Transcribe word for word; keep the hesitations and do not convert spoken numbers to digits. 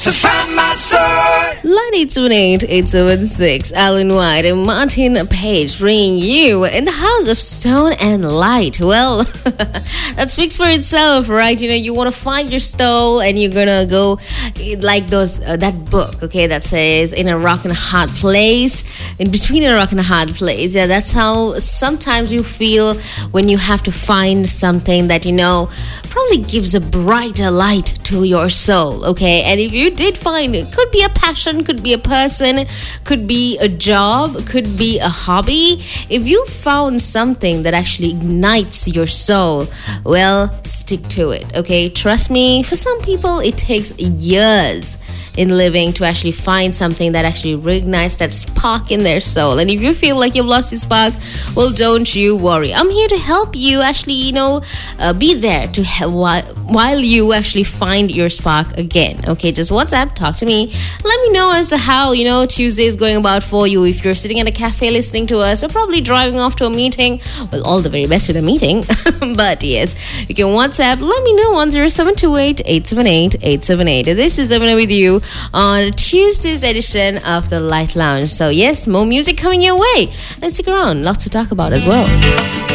To find my soul. Line eight seven eight, eight seven six. Alan White and Martin Page bringing you in the House of Stone and Light. Well, that speaks for itself, right? You know, you want to find your soul and you're gonna go like those uh, that book, okay, that says in a rock and a hard place, in between a rock and a hard place. Yeah, that's how sometimes you feel when you have to find something that, you know, probably gives a brighter light to your soul, okay? And if you did find it, could be a passion, could be a person, could be a job, could be a hobby. If you found something that actually ignites your soul, well, stick to it, okay? Trust me, for some people it takes years in living to actually find something that actually reignites that spark in their soul. And if you feel like you've lost your spark, well, don't you worry. I'm here to help you actually, you know, uh, be there to help while, while you actually find your spark again. Okay, just WhatsApp, talk to me. Let me know as to how, you know, Tuesday is going about for you. If you're sitting at a cafe listening to us or probably driving off to a meeting, well, all the very best with a meeting. But yes, you can WhatsApp. Let me know on zero seven two eight, eight seven eight, eight seven eight. This is Devina with you on Tuesday's edition of the Light Lounge. So yes, more music coming your way. Let's stick around. Lots to talk about as well.